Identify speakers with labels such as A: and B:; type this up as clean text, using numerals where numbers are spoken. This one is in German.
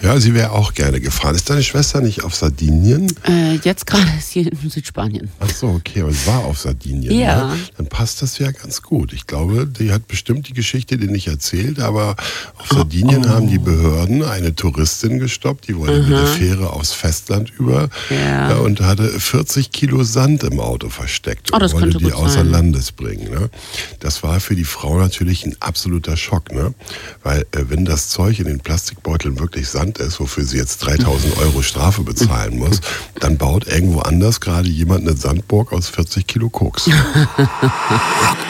A: Ja, sie wäre auch gerne gefahren. Ist deine Schwester nicht auf Sardinien?
B: Jetzt gerade ist sie in Südspanien.
A: Ach so, okay, aber sie war auf Sardinien.
B: Ja.
A: Ne? Dann passt das ja ganz gut. Ich glaube, die hat bestimmt die Geschichte dir nicht erzählt, aber auf Sardinien haben die Behörden eine Touristin gestoppt, die wollte mit der Fähre aufs Festland über und hatte 40 Kilo Sand im Auto versteckt und
B: das
A: wollte
B: könnte
A: die
B: gut
A: außer
B: sein.
A: Landes bringen. Ne? Das war für die Frau natürlich ein absoluter Schock, ne? Weil wenn das Zeug in den Plastikbeuteln wirklich Sand ist, wofür sie jetzt 3.000 Euro Strafe bezahlen muss, dann baut irgendwo anders gerade jemand eine Sandburg aus 40 Kilo Koks.